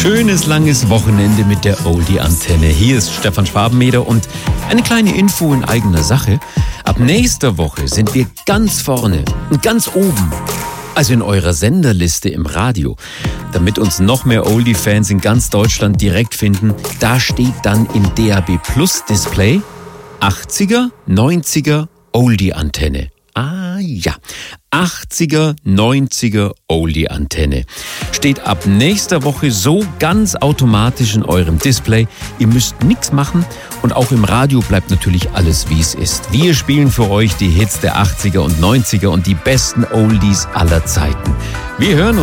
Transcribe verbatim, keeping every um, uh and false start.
Schönes langes Wochenende mit der Oldie-Antenne. Hier ist Stefan Schwabeneder und eine kleine Info in eigener Sache. Ab nächster Woche sind wir ganz vorne und ganz oben. Also in eurer Senderliste im Radio. Damit uns noch mehr Oldie-Fans in ganz Deutschland direkt finden, da steht dann im D A B Plus Display achtziger, neunziger Oldie-Antenne. Ah ja, achtziger, neunziger Oldie-Antenne. Steht ab nächster Woche so ganz automatisch in eurem Display. Ihr müsst nichts machen und auch im Radio bleibt natürlich alles, wie es ist. Wir spielen für euch die Hits der achtziger und neunziger und die besten Oldies aller Zeiten. Wir hören uns.